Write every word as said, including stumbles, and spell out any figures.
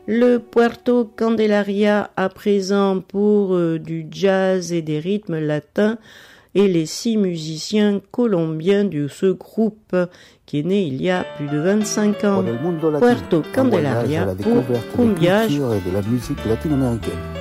Le Puerto Candelaria à présent pour euh, du jazz et des rythmes latins et les six musiciens colombiens de ce groupe qui est né il y a plus de vingt-cinq ans. Puerto Candelaria pour Cumbia. Et de la musique latino-américaine.